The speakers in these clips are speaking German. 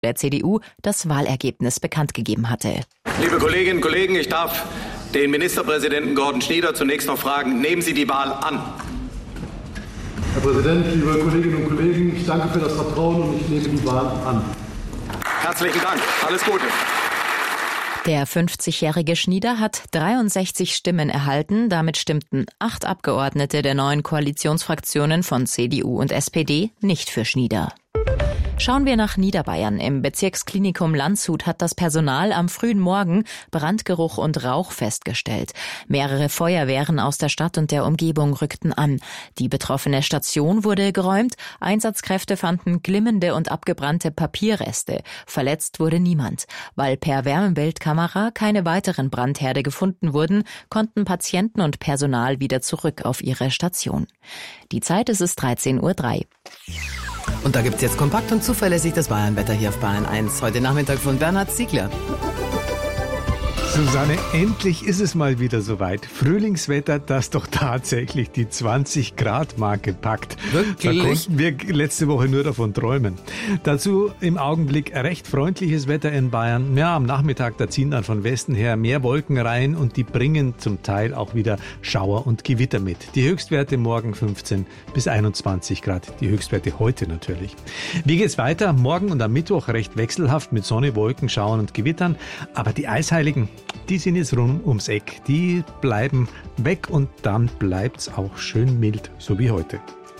der CDU das Wahlergebnis bekannt gegeben hatte. Liebe Kolleginnen und Kollegen, ich darf den Ministerpräsidenten Gordon Schnieder zunächst noch fragen, nehmen Sie die Wahl an? Herr Präsident, liebe Kolleginnen und Kollegen, ich danke für das Vertrauen und ich nehme die Wahl an. Herzlichen Dank. Alles Gute. Der 50-jährige Schnieder hat 63 Stimmen erhalten. Damit stimmten 8 Abgeordnete der neuen Koalitionsfraktionen von CDU und SPD nicht für Schnieder. Schauen wir nach Niederbayern. Im Bezirksklinikum Landshut hat das Personal am frühen Morgen Brandgeruch und Rauch festgestellt. Mehrere Feuerwehren aus der Stadt und der Umgebung rückten an. Die betroffene Station wurde geräumt. Einsatzkräfte fanden glimmende und abgebrannte Papierreste. Verletzt wurde niemand. Weil per Wärmebildkamera keine weiteren Brandherde gefunden wurden, konnten Patienten und Personal wieder zurück auf ihre Station. Die Zeit ist 13:03 Uhr. Und da gibt's jetzt kompakt und zuverlässig das Bayernwetter hier auf Bayern 1. Heute Nachmittag von Bernhard Ziegler. Susanne, endlich ist es mal wieder soweit. Frühlingswetter, das doch tatsächlich die 20-Grad-Marke packt. Wirklich? Da konnten wir letzte Woche nur davon träumen. Dazu im Augenblick recht freundliches Wetter in Bayern. Ja, am Nachmittag, da ziehen dann von Westen her mehr Wolken rein und die bringen zum Teil auch wieder Schauer und Gewitter mit. Die Höchstwerte morgen 15 bis 21 Grad. Die Höchstwerte heute natürlich. Wie geht's weiter? Morgen und am Mittwoch recht wechselhaft mit Sonne, Wolken, Schauern und Gewittern. Aber die Eisheiligen, die sind jetzt rund ums Eck. Die bleiben weg und dann bleibt's auch schön mild, so wie heute.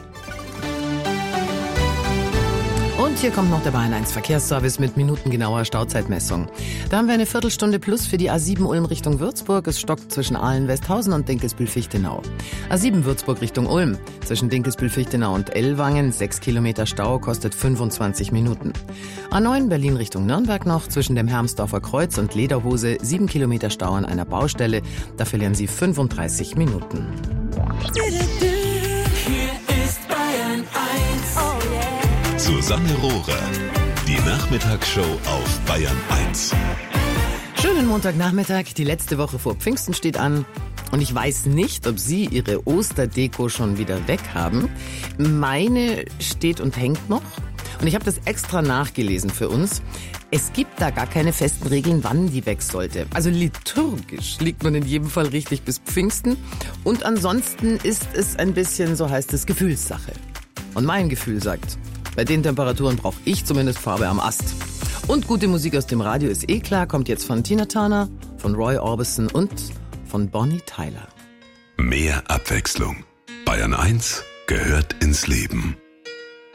Und hier kommt noch der Bayern 1 Verkehrsservice mit minutengenauer Stauzeitmessung. Da haben wir eine Viertelstunde plus für die A7 Ulm Richtung Würzburg. Es stockt zwischen Ahlen-Westhausen und Dinkelsbühl-Fichtenau. A7 Würzburg Richtung Ulm. Zwischen Dinkelsbühl-Fichtenau und Ellwangen 6 Kilometer Stau, kostet 25 Minuten. A9 Berlin Richtung Nürnberg noch. Zwischen dem Hermsdorfer Kreuz und Lederhose 7 Kilometer Stau an einer Baustelle. Da verlieren Sie 35 Minuten. Hier ist Bayern 1. Oh yeah. Susanne Rohrer, die Nachmittagsshow auf Bayern 1. Schönen Montagnachmittag, die letzte Woche vor Pfingsten steht an. Und ich weiß nicht, ob Sie Ihre Osterdeko schon wieder weg haben. Meine steht und hängt noch. Und ich habe das extra nachgelesen für uns. Es gibt da gar keine festen Regeln, wann die weg sollte. Also liturgisch liegt man in jedem Fall richtig bis Pfingsten. Und ansonsten ist es ein bisschen, so heißt es, Gefühlssache. Und mein Gefühl sagt, bei den Temperaturen brauche ich zumindest Farbe am Ast. Und gute Musik aus dem Radio ist klar, kommt jetzt von Tina Turner, von Roy Orbison und von Bonnie Tyler. Mehr Abwechslung. Bayern 1 gehört ins Leben.